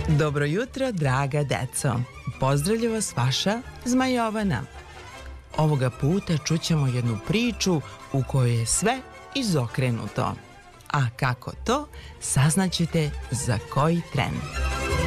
Dobro jutro, draga deco. Pozdravlja vas vaša Zmajovana. Ovoga puta čućemo jednu priču u kojoj je sve izokrenuto. A kako to, saznaćete za koji tren.